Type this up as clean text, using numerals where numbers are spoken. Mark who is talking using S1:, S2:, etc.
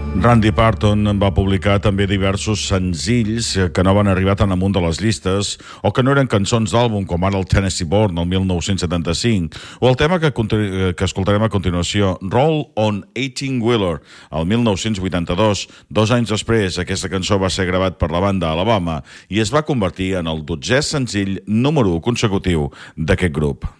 S1: Randy Parton va publicar també diversos senzills que no van arribar tan amunt de les llistes o que no eren cançons d'àlbum, com ara el Tennessee Born, el 1975, o el tema que escoltarem a continuació, Roll on 18-Wheeler, el 1982. 2 anys després, aquesta cançó va ser gravat per la banda Alabama i es va convertir en el 12è senzill número 1 consecutiu d'aquest grup.